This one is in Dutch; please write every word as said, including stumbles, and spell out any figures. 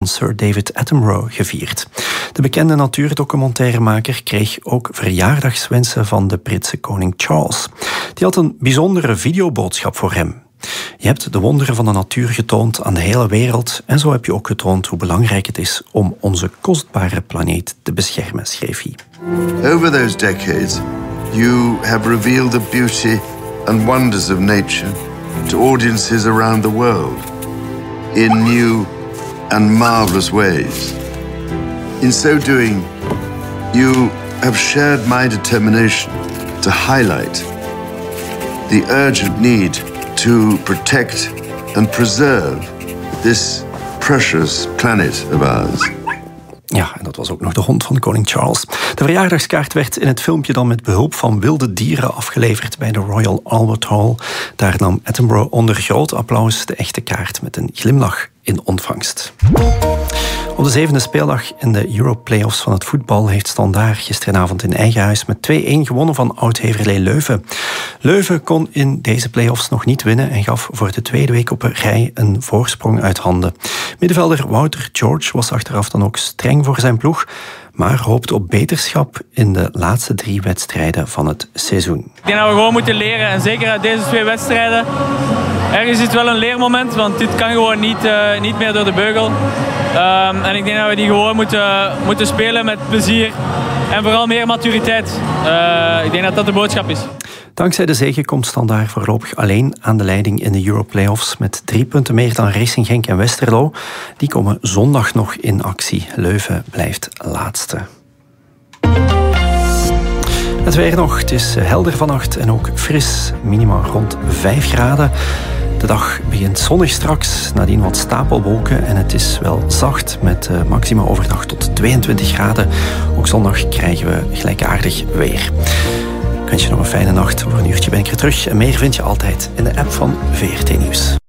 Sir David Attenborough gevierd. De bekende natuurdocumentairemaker kreeg ook verjaardagswensen van de Britse koning Charles. Die had een bijzondere videoboodschap voor hem. Je hebt de wonderen van de natuur getoond aan de hele wereld en zo heb je ook getoond hoe belangrijk het is om onze kostbare planeet te beschermen, schreef hij. Over those decades, you have revealed the beauty and wonders of nature to audiences around the world in new and marvelous ways. In so doing, you have shared my determination to highlight the urgent need to protect and preserve this precious planet of ours. Ja, en dat was ook nog de hond van koning Charles. De verjaardagskaart werd in het filmpje dan met behulp van wilde dieren afgeleverd bij de Royal Albert Hall. Daar nam Attenborough onder groot applaus de echte kaart met een glimlach in ontvangst. Op de zevende speeldag in de Euro-playoffs van het voetbal heeft Standaard gisteravond in eigen huis met twee-een gewonnen van oud-Heverlee Leuven. Leuven kon in deze playoffs nog niet winnen en gaf voor de tweede week op een rij een voorsprong uit handen. Middenvelder Wouter George was achteraf dan ook streng voor zijn ploeg, maar hoopt op beterschap in de laatste drie wedstrijden van het seizoen. Ik denk dat we gewoon moeten leren en zeker uit deze twee wedstrijden. Ergens is het wel een leermoment, want dit kan gewoon niet, uh, niet meer door de beugel. Um, en ik denk dat we die gewoon moeten, moeten spelen met plezier en vooral meer maturiteit. Uh, ik denk dat dat de boodschap is. Dankzij de zege komt Standaard voorlopig alleen aan de leiding in de Euro-playoffs met drie punten meer dan Racing Genk en Westerlo. Die komen zondag nog in actie. Leuven blijft laatste. Het weer nog. Het is helder vannacht en ook fris. Minima rond vijf graden. De dag begint zonnig straks, nadien wat stapelwolken en het is wel zacht met maxima overdag tot tweeëntwintig graden. Ook zondag krijgen we gelijkaardig weer. Ik wens je nog een fijne nacht. Over een uurtje ben ik er terug en meer vind je altijd in de app van V R T Nieuws.